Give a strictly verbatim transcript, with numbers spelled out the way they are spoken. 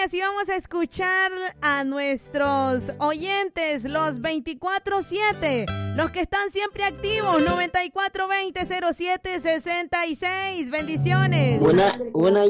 así vamos a escuchar a nuestros oyentes, los veinticuatro siete, los que están siempre activos, noventa y cuatro veinte cero siete sesenta y seis. Bendiciones. Una, una